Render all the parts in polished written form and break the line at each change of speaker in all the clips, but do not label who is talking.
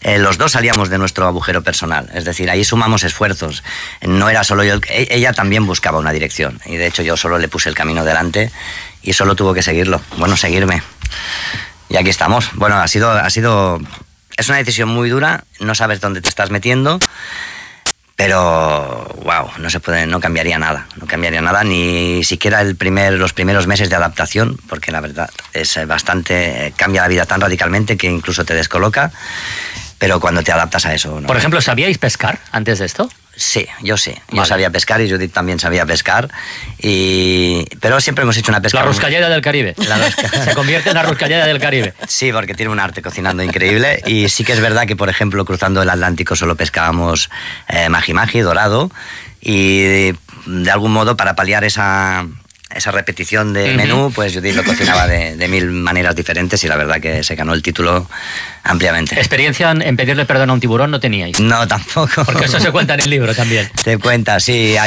los dos salíamos de nuestro agujero personal, es decir, ahí sumamos esfuerzos. No era solo yo, ella también buscaba una dirección, y de hecho yo solo le puse el camino delante y solo tuvo que seguirlo, seguirme. Y aquí estamos. Bueno, es una decisión muy dura, no sabes dónde te estás metiendo, pero no cambiaría nada, ni siquiera los primeros meses de adaptación, porque la verdad es bastante, cambia la vida tan radicalmente que incluso te descoloca, pero cuando te adaptas a eso, ¿no?
Por ejemplo, ¿sabíais pescar antes de esto?
Sí, yo sabía pescar y Judith también sabía pescar, pero siempre hemos hecho una pesca...
La Ruscalleda del Caribe. Se convierte en la Ruscalleda del Caribe.
Sí, porque tiene un arte cocinando increíble, y sí que es verdad que, por ejemplo, cruzando el Atlántico solo pescábamos maji-maji, dorado, y de algún modo, para paliar esa repetición de menú, pues Judith lo cocinaba de mil maneras diferentes, y la verdad que se ganó el título ampliamente.
¿Experiencia en pedirle perdón a un tiburón no teníais?
No, tampoco.
Porque eso se cuenta en el libro también.
Se cuenta, sí.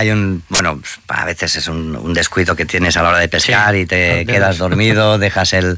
A veces es un descuido que tienes a la hora de pescar, y te quedas dormido, dejas el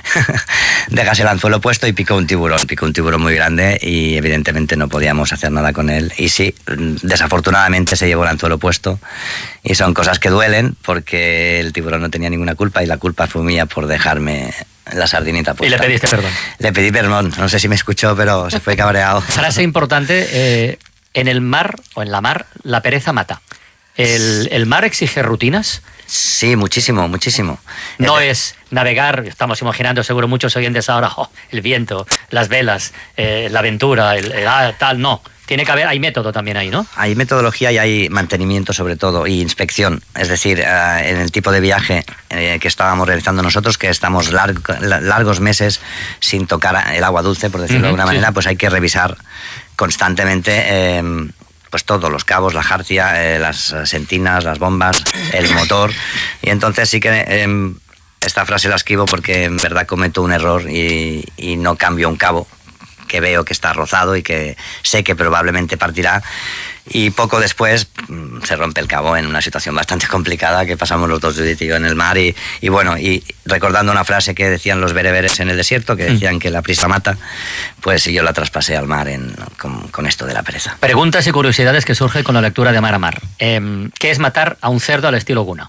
anzuelo puesto y picó un tiburón muy grande, y evidentemente no podíamos hacer nada con él. Y sí, desafortunadamente se llevó el anzuelo puesto, y son cosas que duelen, porque el tiburón no tenía ninguna culpa, y la culpa fue mía por dejarme la sardinita puesta.
¿Y le pediste perdón?
Le pedí perdón, no sé si me escuchó, pero se fue cabreado.
Frase importante, en el mar, o en la mar, la pereza mata. ¿El mar exige rutinas?
Sí, muchísimo.
No es navegar, estamos imaginando seguro muchos oyentes ahora, el viento, las velas, la aventura, no. Tiene que haber, hay método también ahí, ¿no?
Hay metodología y hay mantenimiento, sobre todo, y inspección. Es decir, en el tipo de viaje que estábamos realizando nosotros, que estamos largos meses sin tocar el agua dulce, por decirlo de alguna manera, pues hay que revisar constantemente pues todos los cabos, la jarcia, las sentinas, las bombas, el motor. Y entonces sí que esta frase la escribo porque en verdad cometo un error y no cambio un cabo que veo que está rozado y que sé que probablemente partirá, y poco después se rompe el cabo en una situación bastante complicada que pasamos los dos, Judith y yo, en el mar, y recordando una frase que decían los bereberes en el desierto, que decían que la prisa mata, pues yo la traspasé al mar con esto de la pereza.
Preguntas y curiosidades que surgen con la lectura de Mar a Mar. ¿Qué es matar a un cerdo al estilo Guna?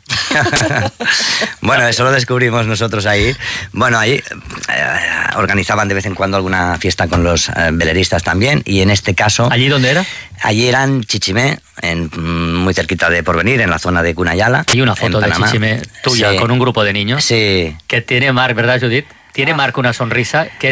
Bueno, eso lo descubrimos nosotros ahí. Bueno, ahí organizaban de vez en cuando alguna fiesta con los veleristas también, y en este caso...
¿Allí dónde era?
Allí era en Chichimé, muy cerquita de Porvenir, en la zona de Cunayala.
Hay una foto de Chichimé tuya, sí, con un grupo de niños.
Sí.
Que tiene Marc, ¿verdad, Judith? Tiene Marc una sonrisa que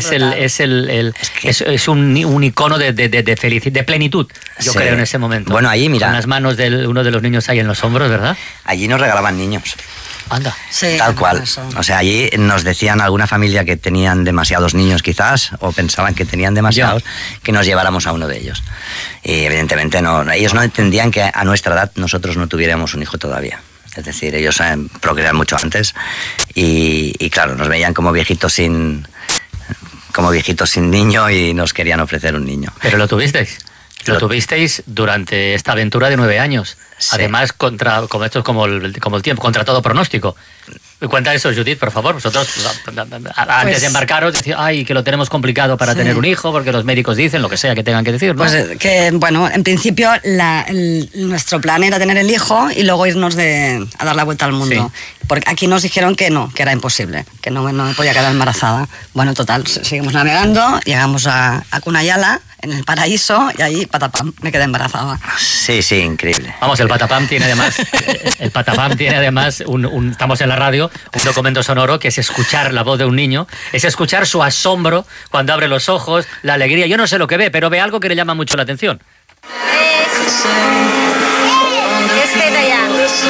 es un icono de felicidad, de plenitud, yo creo, en ese momento.
Bueno, allí, mira.
Con las manos de uno de los niños ahí en los hombros, ¿verdad?
Allí nos regalaban niños.
Anda.
Sí,
tal cual. O sea, allí nos decían alguna familia que tenían demasiados niños quizás, o pensaban que tenían demasiados, que nos lleváramos a uno de ellos. Y evidentemente no, ellos no entendían que a nuestra edad nosotros no tuviéramos un hijo todavía. Es decir, ellos procrean mucho antes y claro, nos veían como viejitos sin niño, y nos querían ofrecer un niño.
¿Pero lo tuvisteis? Lo tuvisteis durante esta aventura de 9 años. Sí. Además, como el tiempo, contra todo pronóstico. Cuenta eso, Judith, por favor. Vosotros, antes de embarcaros, decís, que lo tenemos complicado para tener un hijo, porque los médicos dicen lo que sea que tengan que decir, ¿no?
Pues que, bueno, en principio nuestro plan era tener el hijo y luego irnos a dar la vuelta al mundo. Sí. Porque aquí nos dijeron que no, que era imposible, que no me podía quedar embarazada. Bueno, total, seguimos navegando, llegamos a Cunayala, en el paraíso, y ahí, patapam, me quedé embarazada.
Sí, increíble.
Vamos, el patapam tiene además, estamos en la radio, un documento sonoro que es escuchar la voz de un niño, es escuchar su asombro cuando abre los ojos, la alegría. Yo no sé lo que ve, pero ve algo que le llama mucho la atención.
Espera ya.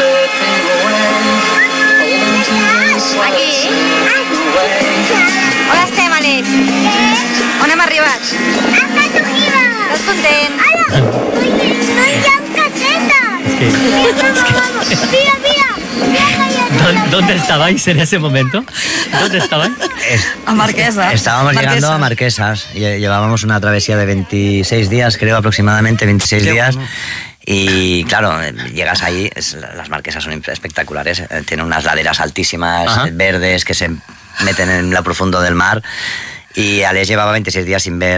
Aquí. Hola, Estemanes. On hem arribat? Estàs content?
Hola! No hi ha casetas! Mira!
¿Dónde estabais en ese momento? ¿Dónde estabais?
A Marquesas.
Estábamos llegando a Marquesas. Llevábamos una travesía de 26 días, creo aproximadamente 26 días. Y claro, llegas ahí, las Marquesas son espectaculares, tienen unas laderas altísimas, verdes, que se meten en lo profundo del mar. Y Aleix llevaba 26 días sin ver